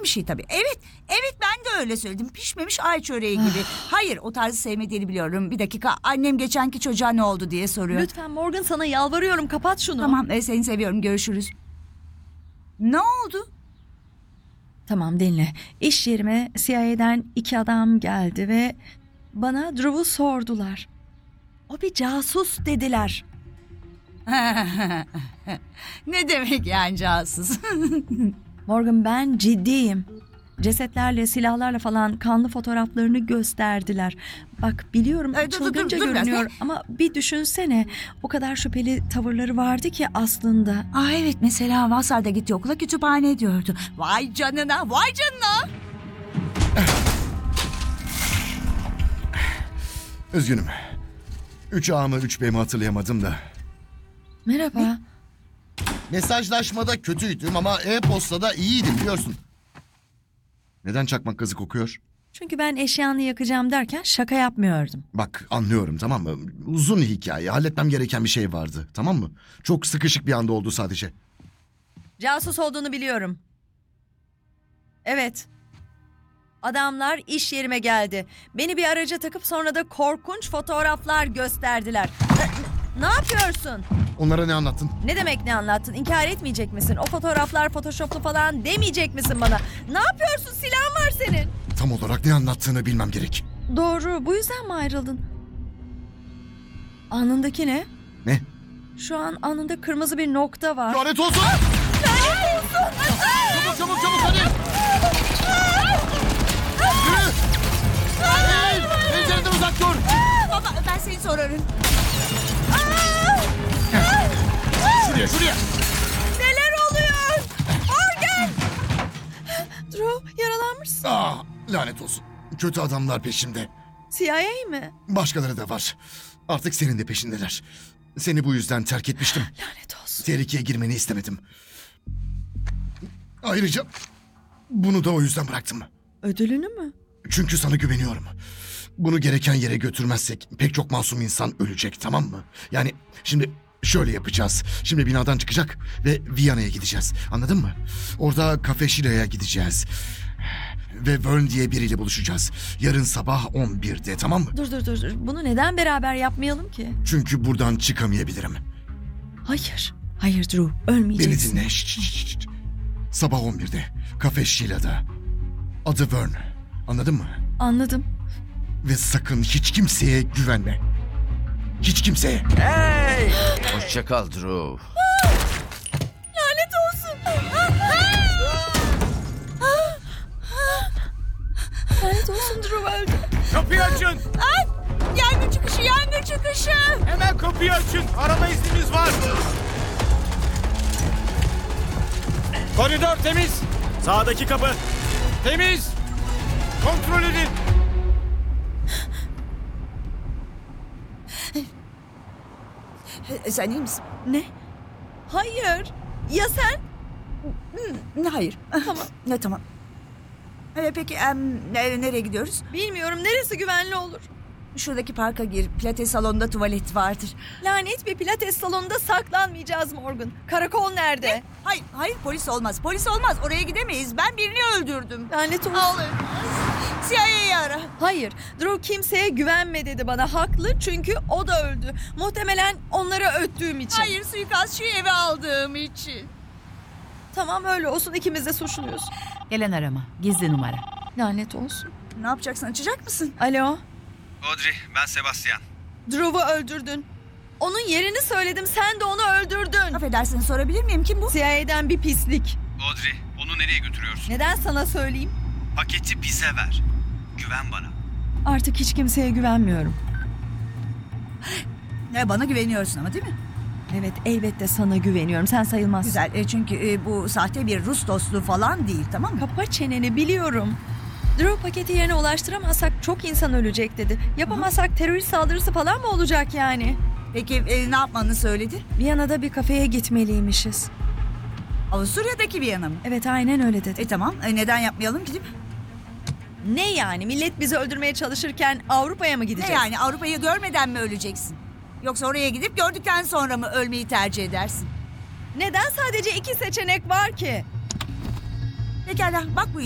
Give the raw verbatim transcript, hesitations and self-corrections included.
bir şey tabii. Evet, evet ben de öyle söyledim. Pişmemiş ay çöreği gibi. Hayır, o tarzı sevmediğini biliyorum. Bir dakika, annem geçenki çocuğa ne oldu diye soruyor. Lütfen Morgan, sana yalvarıyorum, kapat şunu. Tamam, e, seni seviyorum, görüşürüz. Ne oldu? Tamam, dinle. İş yerime C I A'den iki adam geldi ve bana Drew'u sordular. O bir casus dediler. Ne demek yani casus? Morgan, ben ciddiyim. Cesetlerle, silahlarla falan kanlı fotoğraflarını gösterdiler. Bak biliyorum Ay, dur, dur, çılgınca dur, dur biraz, görünüyor ama bir düşünsene. O kadar şüpheli tavırları vardı ki aslında. Aa evet, mesela Vasar'da gitti okula, kütüphane diyordu. Vay canına, vay canına. Üzgünüm. Üç A mı üç B mi hatırlayamadım da. Merhaba. Mesajlaşmada kötüydüm ama e-postada iyiydim biliyorsun. Neden çakmak gazı kokuyor? Çünkü ben eşyanı yakacağım derken şaka yapmıyordum. Bak anlıyorum, tamam mı? Uzun hikaye. Halletmem gereken bir şey vardı, tamam mı? Çok sıkışık bir anda oldu sadece. Casus olduğunu biliyorum. Evet. Adamlar iş yerime geldi. Beni bir araca takıp sonra da korkunç fotoğraflar gösterdiler. Ne, ne yapıyorsun? Onlara ne anlattın? Ne demek ne anlattın? İnkar etmeyecek misin? O fotoğraflar photoshoplu falan demeyecek misin bana? Ne yapıyorsun? Silahın var senin. Tam olarak ne anlattığını bilmem gerek. Doğru. Bu yüzden mi ayrıldın? Alnındaki ne? Ne? Şu an alnında kırmızı bir nokta var. Lanet olsun! Lanet olsun! Çabuk çabuk çabuk hadi! Yürü! Hey! Pencereden uzak dur! Baba, ben seni sorarım. Şuraya şuraya! Neler oluyor? Morgan! Drew, yaralanmışsın. Ah, lanet olsun. Kötü adamlar peşimde. C I A mi? Başkaları da var. Artık senin de peşindeler. Seni bu yüzden terk etmiştim. Lanet olsun. Tehlikeye girmeni istemedim. Ayrıca bunu da o yüzden bıraktım. Ödülünü mü? Çünkü sana güveniyorum. Bunu gereken yere götürmezsek pek çok masum insan ölecek, tamam mı? Yani şimdi şöyle yapacağız. Şimdi binadan çıkacak ve Viyana'ya gideceğiz. Anladın mı? Orada Cafe Şile'ye gideceğiz. Ve Vern diye biriyle buluşacağız. Yarın sabah on birde, tamam mı? Dur dur dur. dur. Bunu neden beraber yapmayalım ki? Çünkü buradan çıkamayabilirim. Hayır. Hayır Drew. Beni Ölmeyeceksin. dinle. Şşt, şşt, şşt. Sabah on birde Cafe Şile'de. Adı Vern. Anladın mı? Anladım. Ve sakın hiç kimseye güvenme. Hiç kimseye. Hey! Hoşça kal Drew. Lanet olsun. Lanet olsun, Drew öldü. Kapıyı açın. Ay, yangın çıkışı, yangın çıkışı. Hemen kapıyı açın. Arama iznimiz var. Koridor temiz. Sağdaki kapı. Temiz. Kontrol edin. E, Sen iyi misin? Ne? Hayır. Ya sen? Hı, hayır. Tamam. Ne tamam. E, peki em, ne- nereye gidiyoruz? Bilmiyorum, neresi güvenli olur? Şuradaki parka gir. Pilates salonunda tuvalet vardır. Lanet bir pilates salonunda saklanmayacağız Morgan. Karakol nerede? Hayır, hayır polis olmaz. Polis olmaz. Oraya gidemeyiz. Ben birini öldürdüm. Lanet olsun. Ağlayın. C I A'yı ara. Hayır, Drew kimseye güvenme dedi bana. Haklı, çünkü o da öldü. Muhtemelen onlara öttüğüm için. Hayır, suikastçıyı eve aldığım için. Tamam, öyle olsun, ikimiz de suçluyuz. Gelen arama. Gizli numara. Lanet olsun. Ne yapacaksın? Açacak mısın? Alo, Audrey, ben Sebastian. Drew'u öldürdün. Onun yerini söyledim, sen de onu öldürdün. Affedersin, sorabilir miyim? Kim bu? C I A'den bir pislik. Audrey, onu nereye götürüyorsun? Neden sana söyleyeyim? Paketi bize ver. Güven bana. Artık hiç kimseye güvenmiyorum. E, bana güveniyorsun ama değil mi? Evet, elbette sana güveniyorum. Sen sayılmazsın. Güzel. E, çünkü e, bu sahte bir Rus dostluğu falan değil, tamam mı? Kapa çeneni, biliyorum. Drew paketi yerine ulaştıramazsak çok insan ölecek dedi. Yapamazsak terörist saldırısı falan mı olacak yani? Peki e, ne yapmanı söyledi? Viyana'da bir kafeye gitmeliymişiz. Avusturya'daki Viyana mı? Evet, aynen öyle dedi. E tamam. E, neden yapmayalım ki değil mi? Ne yani? Millet bizi öldürmeye çalışırken Avrupa'ya mı Ne gideceğiz? yani, Avrupa'yı görmeden mi öleceksin? Yoksa oraya gidip gördükten sonra mı ölmeyi tercih edersin? Neden sadece iki seçenek var ki? Pekala, bak bu